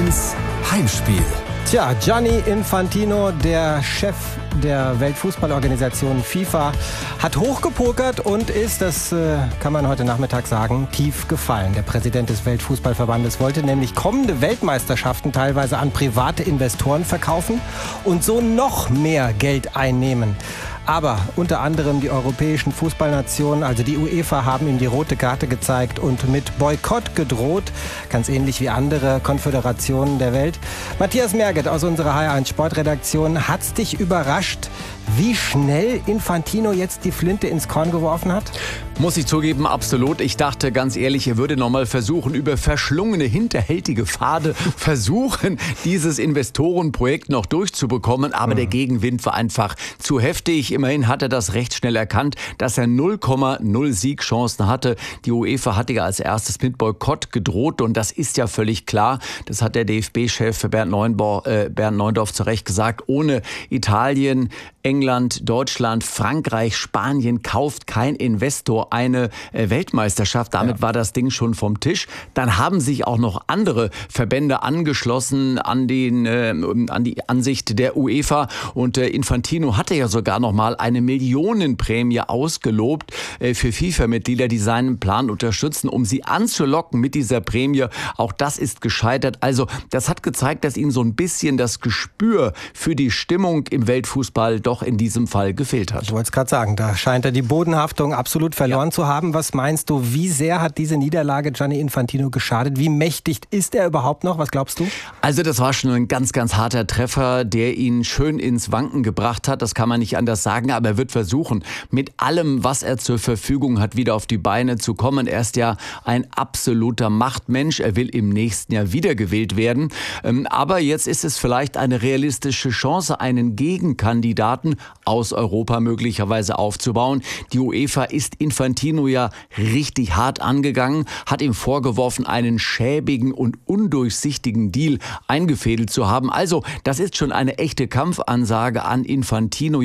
1 Heimspiel. Tja, Gianni Infantino, der Chef der Weltfußballorganisation FIFA, hat hochgepokert und ist, das kann man heute Nachmittag sagen, tief gefallen. Der Präsident des Weltfußballverbandes wollte nämlich kommende Weltmeisterschaften teilweise an private Investoren verkaufen und so noch mehr Geld einnehmen. Aber unter anderem die europäischen Fußballnationen, also die UEFA, haben ihm die rote Karte gezeigt und mit Boykott gedroht, ganz ähnlich wie andere Konföderationen der Welt. Matthias Merget aus unserer HR1 Sportredaktion, hat's dich überrascht, wie schnell Infantino jetzt die Flinte ins Korn geworfen hat? Muss ich zugeben, absolut. Ich dachte ganz ehrlich, er würde nochmal versuchen, über verschlungene, hinterhältige Pfade versuchen, dieses Investorenprojekt noch durchzubekommen. Aber der Gegenwind war einfach zu heftig. Immerhin hat er das recht schnell erkannt, dass er 0,0 Siegchancen hatte. Die UEFA hatte ja als erstes mit Boykott gedroht und das ist ja völlig klar. Das hat der DFB-Chef Bernd Neuendorf zu Recht gesagt. Ohne Italien, England, Deutschland, Frankreich, Spanien kauft kein Investor eine Weltmeisterschaft. Damit war das Ding schon vom Tisch. Dann haben sich auch noch andere Verbände angeschlossen an die Ansicht der UEFA. Und Infantino hatte ja sogar noch mal eine Millionenprämie ausgelobt für FIFA-Mitglieder, die seinen Plan unterstützen, um sie anzulocken mit dieser Prämie. Auch das ist gescheitert. Also das hat gezeigt, dass ihm so ein bisschen das Gespür für die Stimmung im Weltfußball doch in diesem Fall gefehlt hat. Ich wollte es gerade sagen, da scheint er die Bodenhaftung absolut verloren zu haben. Was meinst du, wie sehr hat diese Niederlage Gianni Infantino geschadet? Wie mächtig ist er überhaupt noch? Was glaubst du? Also das war schon ein ganz, ganz harter Treffer, der ihn schön ins Wanken gebracht hat. Das kann man nicht anders sagen, aber er wird versuchen, mit allem, was er zur Verfügung hat, wieder auf die Beine zu kommen. Er ist ja ein absoluter Machtmensch. Er will im nächsten Jahr wiedergewählt werden. Aber jetzt ist es vielleicht eine realistische Chance, einen Gegenkandidaten aus Europa möglicherweise aufzubauen. Die UEFA ist Infantino ja richtig hart angegangen, hat ihm vorgeworfen, einen schäbigen und undurchsichtigen Deal eingefädelt zu haben. Also, das ist schon eine echte Kampfansage an Infantino.